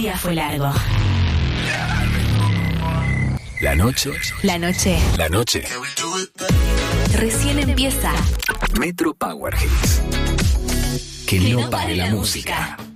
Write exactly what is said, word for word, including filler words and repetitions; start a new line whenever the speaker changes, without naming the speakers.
día fue largo.
La noche.
La noche.
La noche.
Recién empieza.
Metro Power Hits. Que, que no pare la música. música.